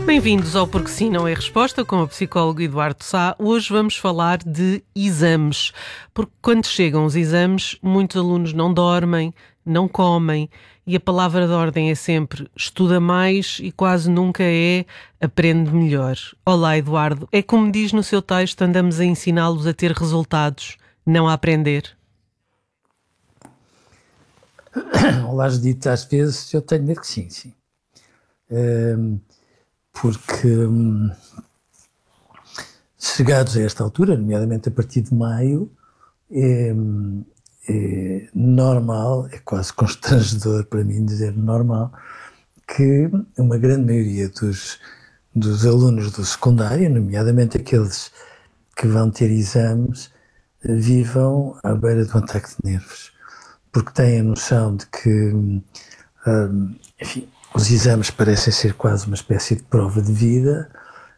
Bem-vindos ao Porque Sim Não É Resposta, com o psicólogo Eduardo Sá. Hoje vamos falar de exames, porque quando chegam os exames, muitos alunos não dormem, não comem, e a palavra de ordem é sempre estuda mais e quase nunca é aprende melhor. Olá, Eduardo. É como diz no seu texto, andamos a ensiná-los a ter resultados, não a aprender. Olá, Judite, às vezes eu tenho medo que sim. Porque chegados a esta altura, nomeadamente a partir de maio, é normal, é quase constrangedor para mim dizer normal, que uma grande maioria dos alunos do secundário, nomeadamente aqueles que vão ter exames, vivam à beira de um ataque de nervos, porque têm a noção de que, enfim, os exames parecem ser quase uma espécie de prova de vida.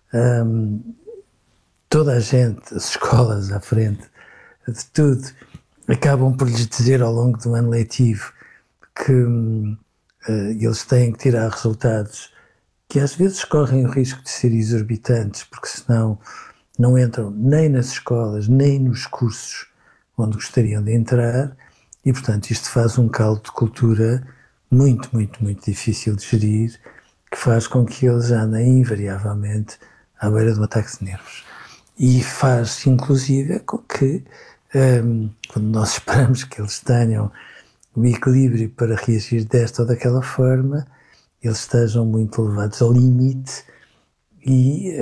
Toda a gente, as escolas à frente de tudo, acabam por lhes dizer ao longo do ano letivo que eles têm que tirar resultados que às vezes correm o risco de ser exorbitantes, porque senão não entram nem nas escolas, nem nos cursos onde gostariam de entrar, e portanto isto faz um caldo de cultura muito difícil de gerir, que faz com que eles andem invariavelmente à beira de um ataque de nervos. E faz inclusive com que, quando nós esperamos que eles tenham o equilíbrio para reagir desta ou daquela forma, eles estejam muito levados ao limite e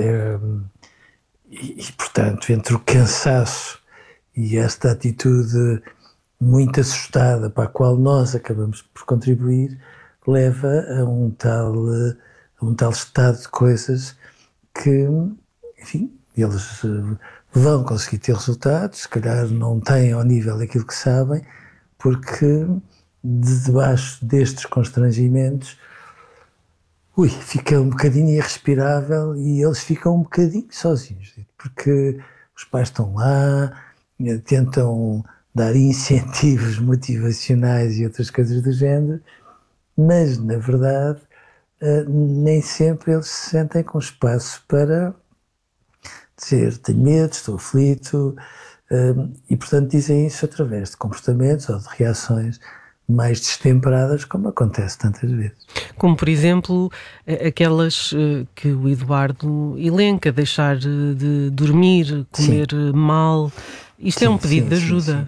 portanto, entre o cansaço e esta atitude muito assustada para a qual nós acabamos por contribuir, leva a um tal estado de coisas que, enfim, eles vão conseguir ter resultados, se calhar não têm ao nível daquilo que sabem, porque debaixo destes constrangimentos fica um bocadinho irrespirável e eles ficam um bocadinho sozinhos, porque os pais estão lá, tentam dar incentivos motivacionais e outras coisas do género, mas na verdade nem sempre eles se sentem com espaço para dizer tenho medo, estou aflito, e portanto dizem isso através de comportamentos ou de reações mais destemperadas, como acontece tantas vezes. Como, por exemplo, aquelas que o Eduardo elenca, deixar de dormir, comer mal. Isto é um pedido de ajuda.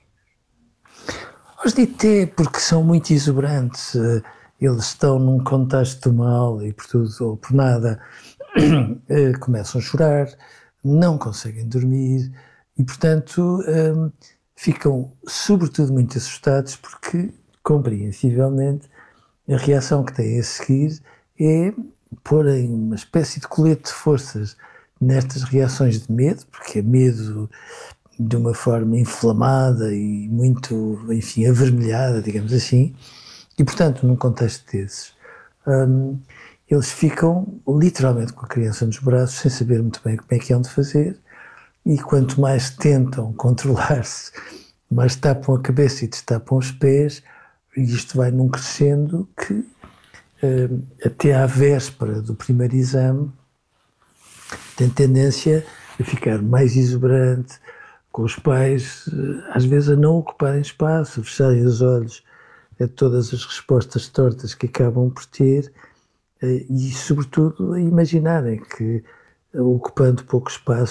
Os DT, porque são muito exuberantes, eles estão num contexto mal e por tudo ou por nada começam a chorar, não conseguem dormir e, portanto, ficam sobretudo muito assustados porque, compreensivelmente, a reação que têm a seguir é porem uma espécie de colete de forças nestas reações de medo, porque é medo de uma forma inflamada e muito, enfim, avermelhada, digamos assim, e, portanto, num contexto desses, eles ficam literalmente com a criança nos braços, sem saber muito bem como é que hão de fazer, e quanto mais tentam controlar-se, mais tapam a cabeça e destapam os pés, e isto vai num crescendo que, até à véspera do primeiro exame, tem tendência a ficar mais exuberante, com os pais, às vezes, a não ocuparem espaço, a fecharem os olhos a todas as respostas tortas que acabam por ter e, sobretudo, a imaginarem que, ocupando pouco espaço,